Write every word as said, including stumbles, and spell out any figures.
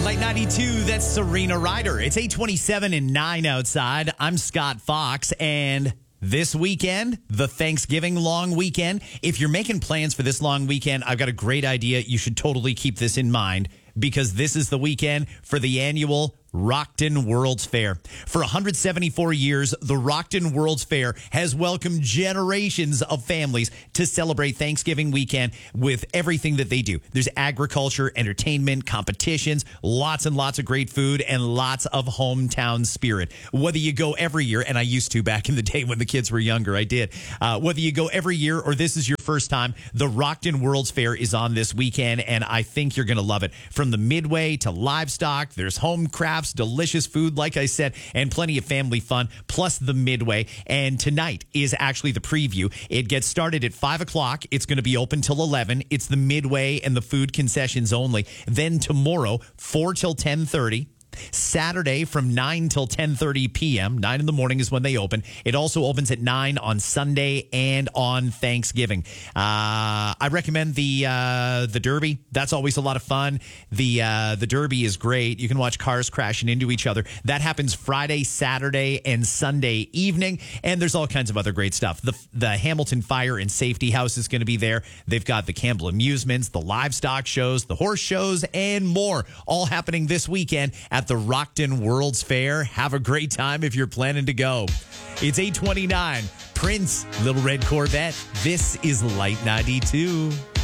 Light ninety-two, that's Serena Ryder. It's eight twenty-seven and nine outside. I'm Scott Fox, and this weekend, the Thanksgiving long weekend, if you're making plans for this long weekend, I've got a great idea. You should totally keep this in mind because this is the weekend for the annual Rockton World's Fair. For one hundred seventy-four years, the Rockton World's Fair has welcomed generations of families to celebrate Thanksgiving weekend with everything that they do. There's agriculture, entertainment, competitions, lots and lots of great food, and lots of hometown spirit. Whether you go every year, and I used to back in the day when the kids were younger, I did. Uh, whether you go every year or this is your first time, the Rockton World's Fair is on this weekend, and I think you're going to love it. From the midway to livestock, there's home crafts, delicious food, like I said, and plenty of family fun, plus the midway. And tonight is actually the preview. It gets started at five o'clock. It's going to be open till eleven. It's the midway and the food concessions only. Then tomorrow, four till ten thirty. Saturday from nine till ten thirty p.m. nine in the morning is when they open. It also opens at nine on Sunday and on Thanksgiving. Uh, I recommend the uh, the Derby. That's always a lot of fun. The uh, the Derby is great. You can watch cars crashing into each other. That happens Friday, Saturday, and Sunday evening. And there's all kinds of other great stuff. The, the Hamilton Fire and Safety House is going to be there. They've got the Campbell Amusements, the livestock shows, the horse shows, and more. All happening this weekend at the Rockton World's Fair. Have a great time if you're planning to go. It's eight twenty-nine. Prince, Little Red Corvette. This is Light ninety-two.